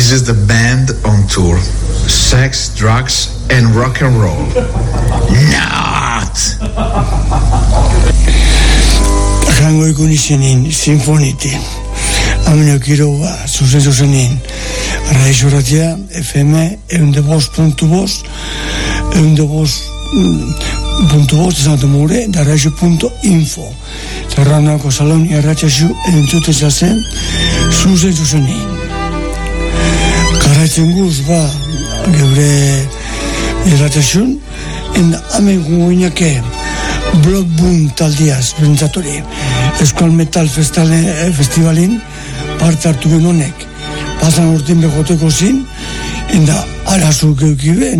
This is the band on tour. Sex, drugs, and rock and roll. Not! Jango ikunisinin sinfoniti. Amino kiroa, zuzenin. Raixo ratia, FM, eundebos.bos, esan mure, da raixo.info. Zerranako saloni erratxasu entzuteza zen, zuzenin. Karaitzen guz, geure erratxasun, hemen guinake, Block Boom taldiaz, bentsatori. Euskal Metal Festivalin parte hartu honek. Pasan urten begoteko zin, enda arazuk eukiben,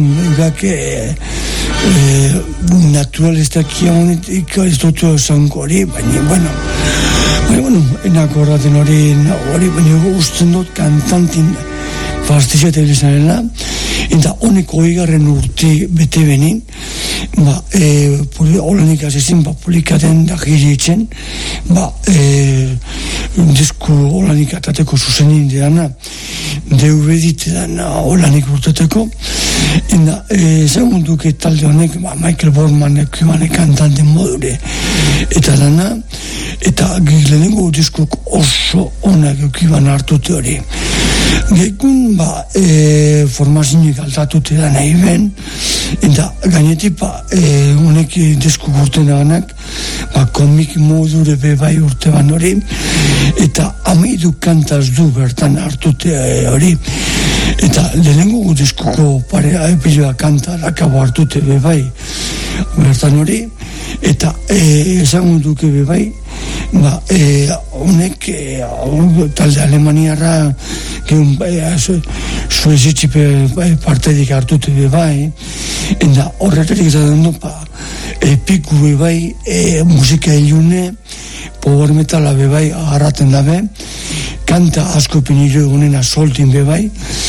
naturalistak honetik ez dutu esanko hori, baina, enako horraten hori, baina usten dut kantantin fastizete bizarela, eta honeko higarren urte bete benin, holanik azizin, publikaten da giritzen, disku holanik atateko zuzenin dena, DVD dena holanik urteteko, eta segunduke talde honek, Michael Borman ekimane kantante modure, eta dana, eta lehenengo diskuk oso onak ekiban hartute hori. Gekun, formazionik altatute da nahi ben, eta gainetik, honek disku urten aganak, komik modure bebai urte ban hori, eta amaidu kantaz du bertan hartute hori, eta lehenengo diskuko piloa kanta lakabo hartute bebai bertan hori, eta esan duke bebai, honek talde alemaniarra suezitxipe partedik hartute bebai, eta horretarik zaten du piku bebai musika ilune, power metala bebai agarraten dabe, kanta asko pinilo egunena soltin bebai,